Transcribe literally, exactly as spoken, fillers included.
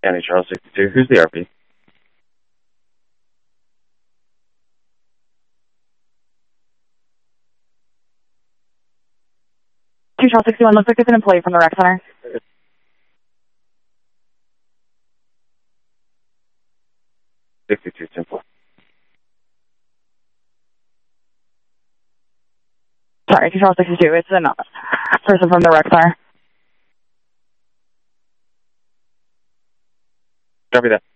Annie Charles sixty-two. Who's the R P? two Charles sixty-one, looks like it's an employee from the rec center. sixty-two, simple. Sorry, two Charles sixty-two, it's a person from the rec center. Copy that.